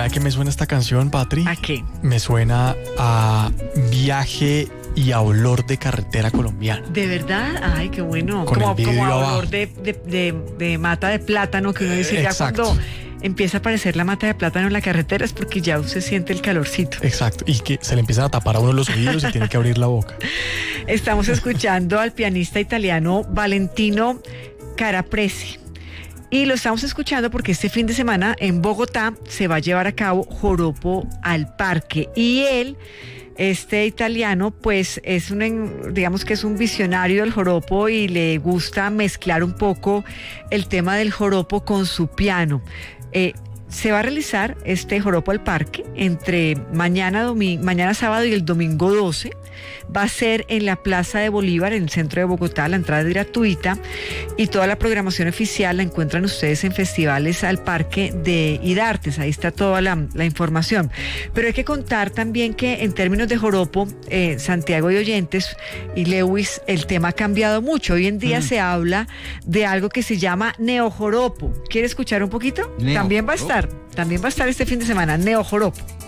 ¿Sabe a qué me suena esta canción, Patri? ¿A qué? Me suena a viaje y a olor de carretera colombiana. ¿De verdad? Ay, qué bueno. Con el vidrio como a abajo. olor de mata de plátano, que uno dice ya Exacto. cuando empieza a aparecer la mata de plátano en la carretera es porque ya se siente el calorcito. Exacto, y que se le empiezan a tapar a uno los oídos y tiene que abrir la boca. Estamos escuchando al pianista italiano Valentino Carapresi. Y lo estamos escuchando porque este fin de semana en Bogotá se va a llevar a cabo Joropo al Parque. Y él, este italiano, pues digamos que es un visionario del joropo y le gusta mezclar un poco el tema del joropo con su piano. Se va a realizar este Joropo al Parque entre mañana sábado y el domingo 12. Va a ser en la Plaza de Bolívar, en el centro de Bogotá. La entrada es gratuita y toda la programación oficial la encuentran ustedes en Festivales al Parque de IDARTES. Ahí está toda la información. Pero hay que contar también que en términos de joropo, Santiago y oyentes y Lewis, el tema ha cambiado mucho. Hoy en día se habla de algo que se llama neojoropo. ¿Quiere escuchar un poquito? También va a estar este fin de semana, neojoropo.